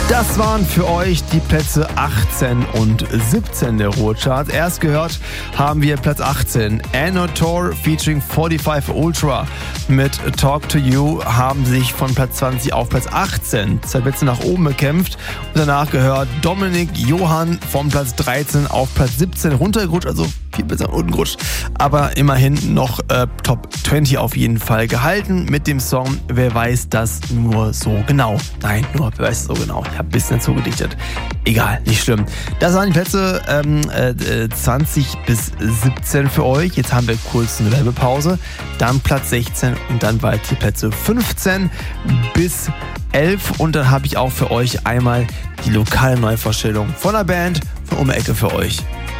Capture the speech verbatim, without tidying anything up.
Das waren für euch die Plätze achtzehn und siebzehn der Ruhrcharts. Erst gehört haben wir Platz achtzehn. Anotor featuring forty-five Ultra mit Talk to You haben sich von Platz zwanzig auf Platz achtzehn zwei Plätze nach oben bekämpft. Und danach gehört Dominik Johann von Platz dreizehn auf Platz siebzehn runtergerutscht, also viel besser nach unten gerutscht. Aber immerhin noch äh, Top zwanzig auf jeden Fall gehalten mit dem Song Wer weiß das nur so genau. Nein, nur wer weiß das so genau. Ich habe ein bisschen dazu gedichtet. Egal, nicht schlimm. Das waren die Plätze ähm, äh, zwanzig bis siebzehn für euch. Jetzt haben wir kurz eine Werbepause. Dann Platz sechzehn und dann bald die Plätze fünfzehn bis elf. Und dann habe ich auch für euch einmal die lokale Neuvorstellung von der Band von um die Ecke für euch.